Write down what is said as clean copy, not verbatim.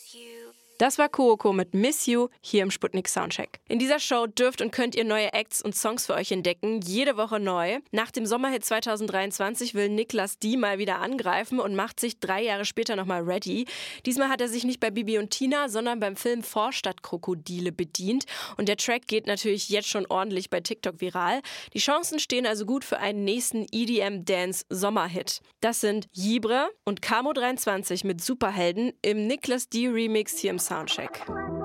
Das war Kooko mit Miss You hier im Sputnik Soundcheck. In dieser Show dürft und könnt ihr neue Acts und Songs für euch entdecken, jede Woche neu. Nach dem Sommerhit 2023 will Niklas D mal wieder angreifen und macht sich 3 Jahre später nochmal ready. Diesmal hat er sich nicht bei Bibi und Tina, sondern beim Film Vorstadtkrokodile bedient. Und der Track geht natürlich jetzt schon ordentlich bei TikTok viral. Die Chancen stehen also gut für einen nächsten EDM-Dance-Sommerhit. Das sind Jibre und Camo 23 mit Superhelden im Niklas D Remix hier im Soundcheck.